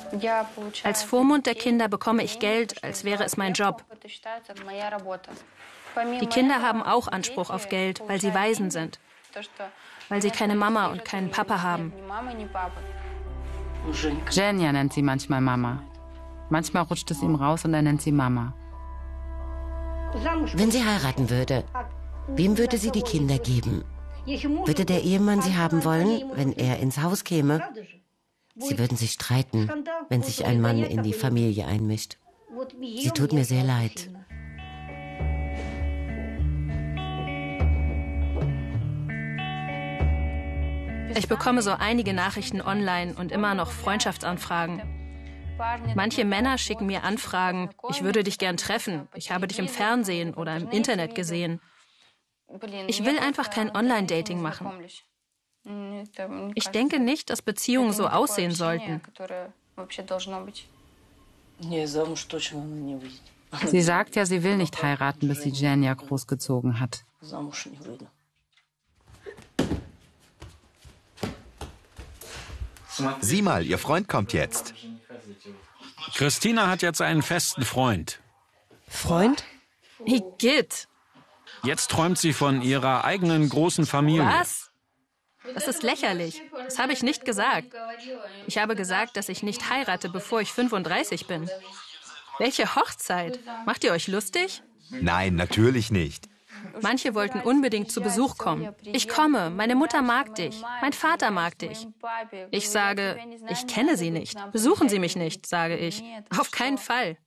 Als Vormund der Kinder bekomme ich Geld, als wäre es mein Job. Die Kinder haben auch Anspruch auf Geld, weil sie Waisen sind. Weil sie keine Mama und keinen Papa haben. Zhenya nennt sie manchmal Mama. Manchmal rutscht es ihm raus und er nennt sie Mama. Wenn sie heiraten würde, wem würde sie die Kinder geben? Würde der Ehemann sie haben wollen, wenn er ins Haus käme? Sie würden sich streiten, wenn sich ein Mann in die Familie einmischt. Sie tut mir sehr leid. Ich bekomme so einige Nachrichten online und immer noch Freundschaftsanfragen. Manche Männer schicken mir Anfragen, ich würde dich gern treffen, ich habe dich im Fernsehen oder im Internet gesehen. Ich will einfach kein Online-Dating machen. Ich denke nicht, dass Beziehungen so aussehen sollten. Sie sagt ja, sie will nicht heiraten, bis sie Zhenya großgezogen hat. Sieh mal, ihr Freund kommt jetzt. Christina hat jetzt einen festen Freund. Freund? Igitt. Jetzt träumt sie von ihrer eigenen großen Familie. Was? Das ist lächerlich. Das habe ich nicht gesagt. Ich habe gesagt, dass ich nicht heirate, bevor ich 35 bin. Welche Hochzeit? Macht ihr euch lustig? Nein, natürlich nicht. Manche wollten unbedingt zu Besuch kommen. Ich komme, meine Mutter mag dich, mein Vater mag dich. Ich sage, ich kenne sie nicht. Besuchen Sie mich nicht, sage ich. Auf keinen Fall.